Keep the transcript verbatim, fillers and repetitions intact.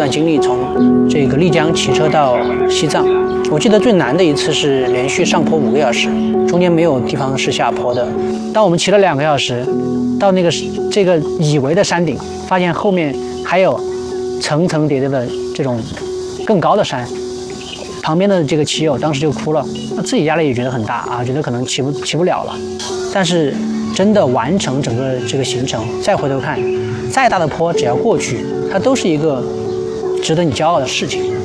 段经历，从这个丽江骑车到西藏。我记得最难的一次是连续上坡五个小时，中间没有地方是下坡的。当我们骑了两个小时，到那个这个以为的山顶，发现后面还有层层叠叠的这种更高的山。旁边的这个骑友当时就哭了，自己压力也觉得很大啊，觉得可能骑不骑不了了。但是真的完成整个这个行程，再回头看，再大的坡只要过去，它都是一个值得你骄傲的事情。